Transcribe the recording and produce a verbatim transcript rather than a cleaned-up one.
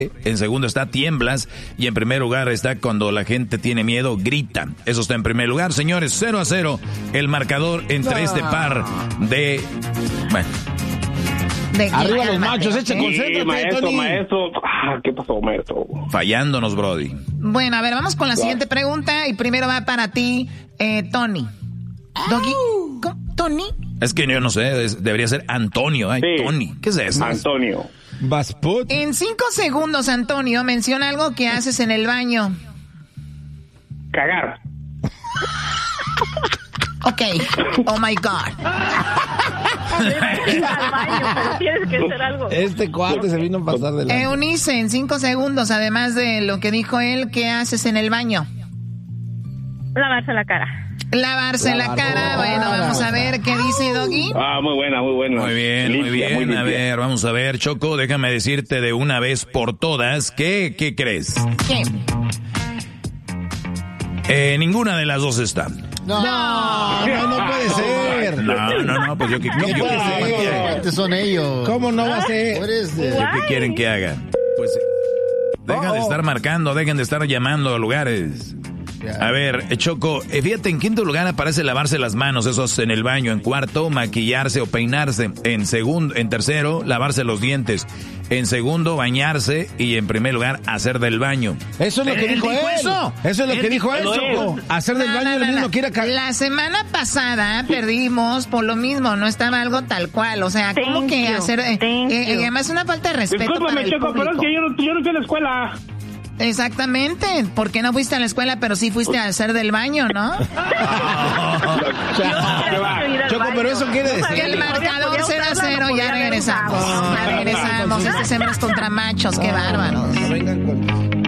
En segundo está tiemblas. Y en primer lugar está cuando la gente tiene miedo, grita. Eso está en primer lugar, señores. cero a cero el marcador entre no. este par de... Bueno. De Arriba los machos, eche, concéntrate, sí, maestro, Tony. maestro. Ah, ¿qué pasó, maestro? Fallándonos, Brody. Bueno, a ver, vamos con la siguiente pregunta. Y primero va para ti, eh, Tony. Doggy, ¿cómo? ¿Tony? Es que yo no sé, es, debería ser Antonio. Ay, Sí. Tony, ¿qué es eso? Antonio. Basput. En cinco segundos, Antonio, menciona algo que haces en el baño. Cagar. Ok. Oh, my God. Al baño, pero tienes que hacer algo. Este cuate se vino a pasar de la... Eunice, en cinco segundos, además de lo que dijo él, ¿qué haces en el baño? Lavarse la cara. Lavarse la cara. Bueno, vamos a ver qué dice Doggy. Ah, muy buena, muy buena. Muy bien, muy Limpia, bien. muy A limpia. ver, vamos a ver, Choco, déjame decirte de una vez por todas, ¿qué, qué crees? ¿Qué? Eh, ninguna de las dos está. No, no, no puede ser. No, no, no, pues yo qué No yo, puede qué- ser. yo- Son ellos. ¿Cómo no va a ser? ¿qué quieren que haga? Pues deja de estar marcando, dejen de estar llamando a lugares. A ver, eh, Choco, eh, fíjate, en quinto lugar aparece lavarse las manos, eso es en el baño. En cuarto, maquillarse o peinarse. En segundo, en tercero, lavarse los dientes. En segundo, bañarse. Y en primer lugar, hacer del baño. Eso es lo que ¿Él dijo él. dijo eso? Eso es lo Él que dijo él, dijo Choco. eso. Hacer del No, baño no, lo no, mismo no. que ir a cagar. La semana pasada perdimos por lo mismo, no estaba algo tal cual. O sea, ¿cómo Thank que you, hacer? Eh, thank eh, you. y además una falta de respeto para Discúlpame, el Choco, pero es público. que yo no, yo no fui a la escuela. Exactamente. ¿Por qué no fuiste a la escuela, pero sí fuiste a hacer del baño, no? Choco, pero eso quiere decir... El marcador cero a cero, ya regresamos. Ya regresamos. Este es hembras contra machos, qué bárbaros. Vengan con...